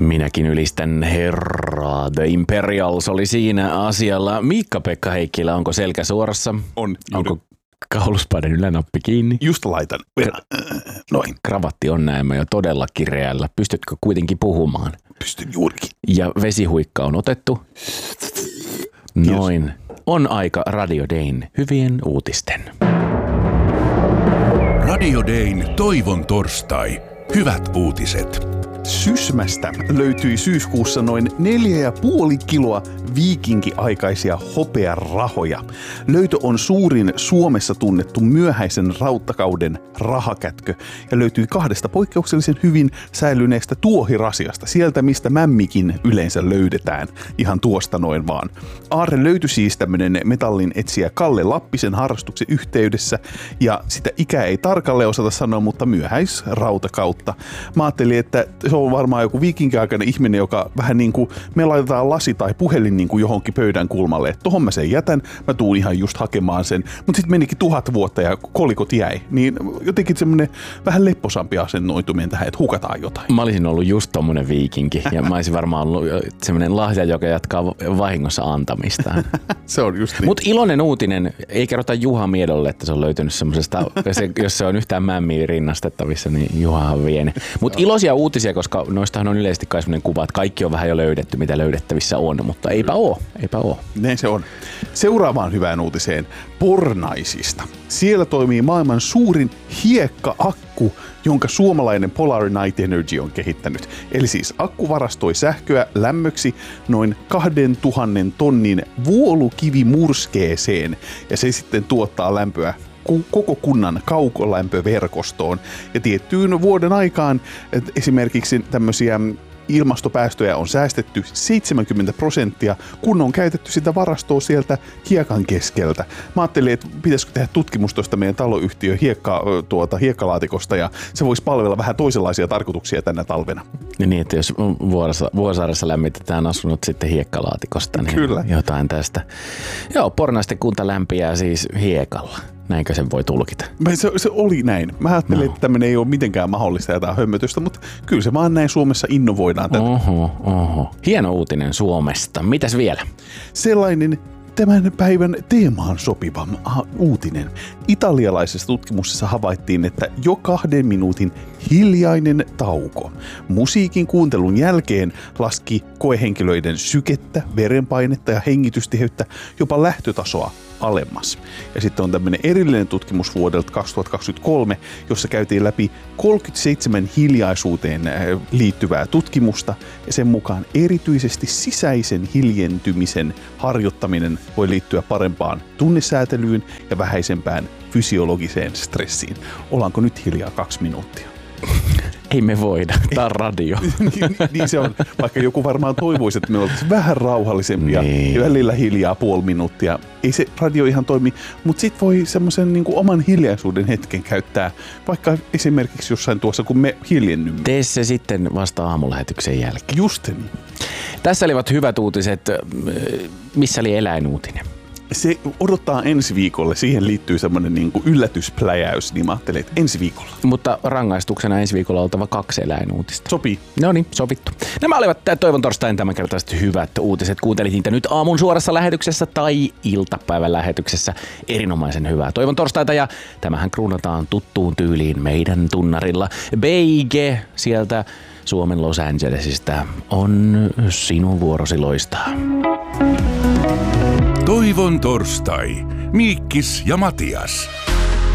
Minäkin ylistän herraa. The Imperials oli siinä asialla. Miikka-Pekka Heikkilä, onko selkä suorassa? On. Onko kauluspaiden ylänappi kiinni? Just laitan. Noin. Kravatti on näemmä jo todella kireällä. Pystytkö kuitenkin puhumaan? Pystyn juurikin. Ja vesihuikka on otettu? Noin. On aika Radio Dayn hyvien uutisten. Radio Dayn toivon torstai. Hyvät uutiset. Sysmästä löytyi syyskuussa noin 4,5 kiloa viikinkiaikaisia hopearahoja. Löytö on suurin Suomessa tunnettu myöhäisen rauttakauden rahakätkö ja löytyi 2 poikkeuksellisen hyvin säilyneestä tuohirasiasta, sieltä mistä mämmikin yleensä löydetään, ihan tuosta noin vaan. Aarre löytyi siis tämmönen metallin etsijä Kalle Lappisen harrastuksen yhteydessä ja sitä ikää ei tarkalleen osata sanoa, mutta myöhäisrautakautta. Mä ajattelin, että se on varmaan joku viikinkiaikainen ihminen, joka vähän niin kuin me laitetaan lasi tai puhelin niin kuin johonkin pöydän kulmalle. Että tohon mä sen jätän, mä tuun ihan just hakemaan sen. Mutta sitten menikin 1000 vuotta ja kolikot jäi. Niin jotenkin semmoinen vähän lepposampi asennoituminen tähän, että hukataan jotain. Mä olisin ollut just tommonen viikinki ja mä olisin varmaan ollut semmoinen lahja, joka jatkaa vahingossa antamistaan. Se on just niin. Mutta iloinen uutinen, ei kerrota Juha Miedolle, että se on löytynyt semmoisesta, jos se on yhtään mämmiä rinnastettavissa, niin Juhahan vie. Mutta iloisia uutisia, koska noistahan on yleisesti kai semmoinen kuva, että kaikki on vähän jo löydetty, mitä löydettävissä on, mutta eipä oo. Näin se on. Seuraavaan hyvään uutiseen Pornaisista. Siellä toimii maailman suurin hiekka-akku, jonka suomalainen Polar Night Energy on kehittänyt. Eli siis akku varastoi sähköä lämmöksi noin 2000 tonnin vuolukivimurskeeseen ja se sitten tuottaa lämpöä koko kunnan kaukolämpöverkostoon. Ja tiettyyn vuoden aikaan esimerkiksi tämmöisiä ilmastopäästöjä on säästetty 70%, kun on käytetty sitä varastoa sieltä hiekan keskeltä. Mä ajattelin, että pitäisikö tehdä tutkimus tuosta meidän taloyhtiön hiekkalaatikosta ja se voisi palvella vähän toisenlaisia tarkoituksia tänä talvena. Ja niin, että jos Vuosaaressa lämmitetään asunnot sitten hiekkalaatikosta, niin kyllä. Jotain tästä. Joo, Pornaisten kunta lämpiää siis hiekalla. Näinkö sen voi tulkita? Se oli näin. Mä ajattelin, että tämmöinen ei ole mitenkään mahdollista jotain hömmötystä, mutta kyllä se vaan näin Suomessa innovoidaan tätä. Oho. Hieno uutinen Suomesta. Mitäs vielä? Sellainen tämän päivän teemaan sopiva uutinen. Italialaisessa tutkimuksessa havaittiin, että jo 2 minuutin hiljainen tauko musiikin kuuntelun jälkeen laski koehenkilöiden sykettä, verenpainetta ja hengitystiheyttä jopa lähtötasoa alemmas. Ja sitten on tämmöinen erillinen tutkimus vuodelta 2023, jossa käytiin läpi 37 hiljaisuuteen liittyvää tutkimusta ja sen mukaan erityisesti sisäisen hiljentymisen harjoittaminen voi liittyä parempaan tunnesäätelyyn ja vähäisempään fysiologiseen stressiin. Ollaanko nyt hiljaa 2 minuuttia? Ei me voida. Tää on radio. Niin se on. Vaikka joku varmaan toivoisi, että me oltaisiin vähän rauhallisempia ja välillä hiljaa 0,5 minuuttia. Ei se radio ihan toimi, mutta sit voi semmoisen niin kuin oman hiljaisuuden hetken käyttää, vaikka esimerkiksi jossain tuossa, kun me hiljennymme. Tee se sitten vasta aamulähetyksen jälkeen. Just niin. Tässä olivat hyvät uutiset. Missä oli eläinuutinen? Se odottaa ensi viikolle. Siihen liittyy semmoinen niin kuin yllätyspläjäys, niin mä ajattelin, että ensi viikolla. Mutta rangaistuksena ensi viikolla on oltava 2 eläinuutista. Sopii. No niin, sovittu. Nämä olivat toivon torstain tämänkertaiset hyvät uutiset. Kuuntelit niitä nyt aamun suorassa lähetyksessä tai iltapäivän lähetyksessä. Erinomaisen hyvää toivon torstaita ja tämähän kruunataan tuttuun tyyliin meidän tunnarilla. BG sieltä Suomen Los Angelesista on sinun vuorosi loistaa. Toivon torstai. Miikkis ja Matias.